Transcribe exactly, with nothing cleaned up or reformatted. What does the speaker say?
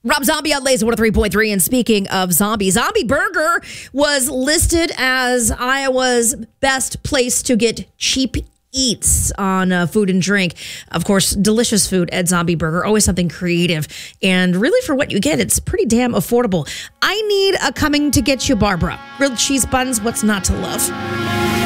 Rob Zombie on Laser one oh three point three. And speaking of zombie, Zombie Burger was listed as Iowa's best place to get cheap eats on uh, food and drink. Of course, delicious food at Zombie Burger, always something creative. And really, for what you get, it's pretty damn affordable. I need a coming to get you, Barbara. Grilled cheese buns, what's not to love?